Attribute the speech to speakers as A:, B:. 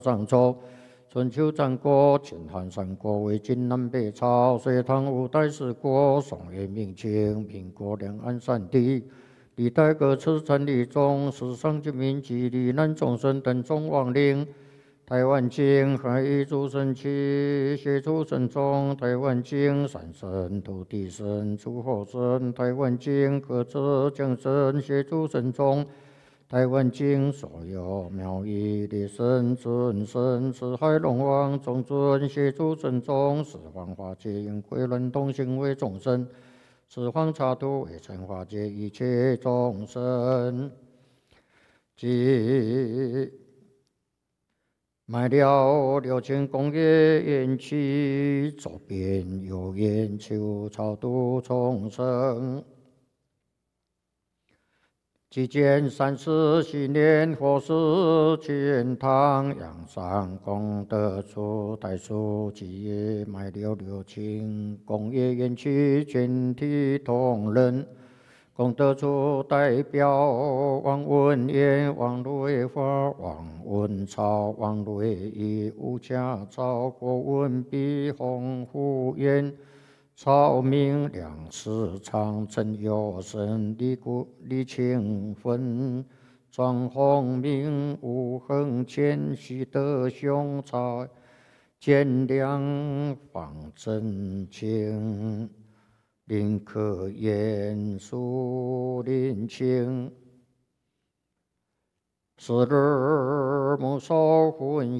A: 漳州。春秋战国、秦汉三国为晋南北朝，隋唐五代十国，宋元明清，民国两岸三地。历代各次成立中，史上居民及罹难众生等众亡灵。台湾经海义诸神祇，协诸神众。台湾经山神、土地神、诸候神。台湾经各则降神，协诸神众。台湾经所有庙宇列神、尊神、四海龙王、众尊协助神众，十方化解因鬼乱动行为众生，十方刹土为尘化解一切众生。即买了6000工业烟气，周边有烟求超度众生。即见30系念或是天堂，阳上功德主代数即业买了6000工业烟气，全体同仁。功德主代表王文言、王瑞华、王文超、王瑞义、吴家超、郭文碧、洪福燕、曹明良、石昌、陈友生、李清芬、庄宏明、吴恒谦、徐德雄、曹建良、方正清、林可言、苏林清。是日母守婚